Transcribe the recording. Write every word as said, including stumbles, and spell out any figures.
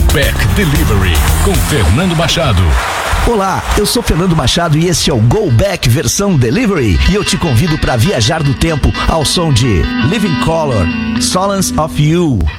Back Delivery com Fernando Machado. Olá, eu sou Fernando Machado e este é o Go Back versão Delivery e eu te convido para viajar do tempo ao som de Living Color, Solace of You.